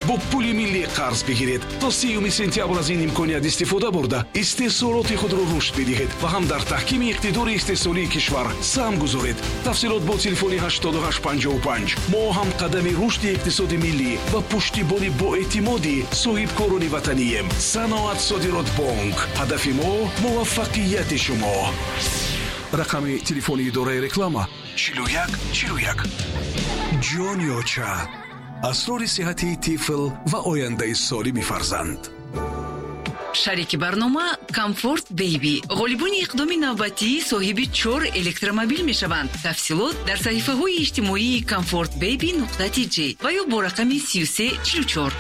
бо пули миллӣ қарз бигиред. то 30 сентябр аз ин имконият истифода бурда истеҳсолоти худро рушд бидиҳед ва ҳам дар таҳкими иқтидори истеҳсолии кишвар саҳм гузоред. тафсилот бо телефони 8855. мо ҳам қадами рушди иқтисоди миллӣ ва пуштибони боэътимоди соҳибкорони ватанием. саноат содирот бонк. ҳадафи мо муваффақияти шумо. рақами телефони идораи реклама 4141. ҷонёча, асрори сиҳати тифл ва ояндаи солими фарзанд. шарики барнома Comfort Baby ғолибони иқдоми навбатии соҳиби 4 электромобил мешаванд. тафсилот дар саҳифаҳои иҷтимоии comfortbaby.tj ва ё бо рақами 3344.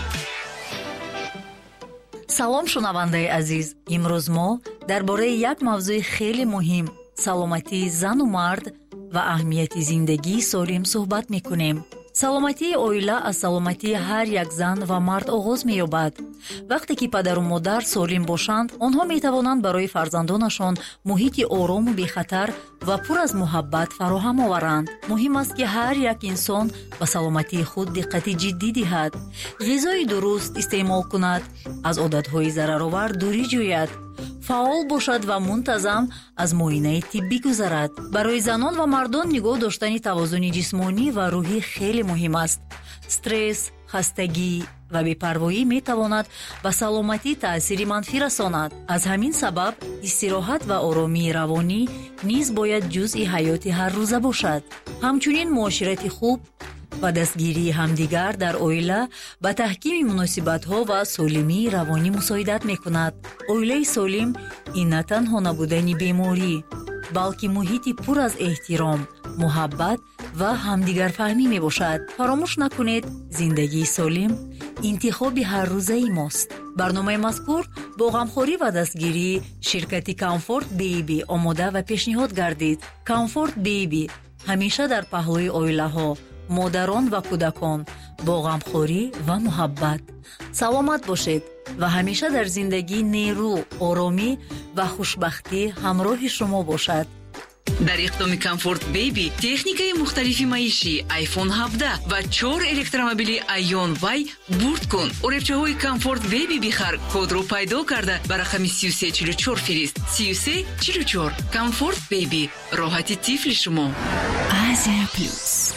салом шунавандаи азиз, имрӯз мо дар бораи як мавзӯи хеле муҳим, саломатии зану мард ва аҳамияти зиндагии солим суҳбат мекунем. саломатии оила аз саломатии ҳар як зан ва мард оғоз меёбад. вақте ки падару модар солим бошанд, онҳо метавонанд барои фарзандонашон муҳити орому бехатар ва пур аз муҳаббат фароҳам оваранд. муҳим аст ки ҳар як инсон ба саломатии худ диққати ҷиддӣ диҳад, ғизои дуруст истеъмол кунад, аз одатҳои зараровар дурӣ ҷӯяд, фаъол бошад ва мунтазам аз муоинаи тиббӣ гузарад. барои занон ва мардон нигоҳ доштани тавозуни ҷисмонӣ ва рӯҳӣ хеле муҳим аст. стресс, хастагӣ ва бепарвоӣ метавонад ба саломатӣ таъсири манфӣ расонад. аз ҳамин сабаб истироҳат ва оромии равонӣ низ бояд ҷузъи ҳаёти ҳаррӯза бошад. ҳамчунин муоширати хуб ва дастгирии ҳамдигар дар оила ба таҳкими муносибатҳо ва солимии равонӣ мусоидат мекунад. оилаи солим ин на танҳо набудани беморӣ, балки муҳити пур аз эҳтиром, муҳаббат ва ҳамдигарфаҳмӣ мебошад. фаромӯш накунед, зиндагии солим интихоби ҳаррӯзаи мост. барномаи мазкур бо ғамхорӣ ва дастгирии ширкати Comfort Baby омода ва пешниҳод гардид. Comfort Baby ҳамеша дар паҳлӯи оилаҳо, модарон ва кӯдакон бо ғамхорӣ ва муҳаббат. саломат бошед ва ҳамеша дар зиндагӣ нерӯ, оромӣ ва хушбахтӣ ҳамроҳи шумо бошад. дар иқдоми Comfort Baby техникаи мухталифи маишӣ, iPhone 17 ва 4 электромобили Ion Y бурд кун. оребчаҳои Comfort Baby бихар, кодро пайдо карда ба рақами 3344 фирист. 3344. Comfort Baby, роҳати тифли шумо. Азия Плюс.